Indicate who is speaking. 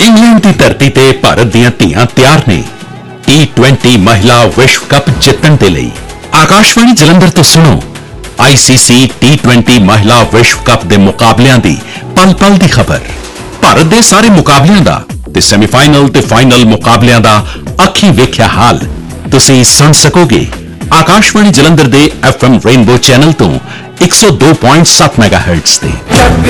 Speaker 1: England की धरती ते भारत दीआं धीआं तैयार ने T20 महिला विश्व कप जितण दे लई। आकाशवाणी जलंधर तो सुनो ICC T20 महिला विश्व कप दे मुकाबलियां दी पल पल दी खबर। भारत दे सारे मुकाबलियां दा ते सैमीफाइनल ते फाइनल मुकाबलियां दा अखी वेख्या हाल तुसीं सुन सकोगे आकाशवाणी जलंधर दे FM रेनबो चैनल तो 102.7 मेगाहर्ट्ज ते।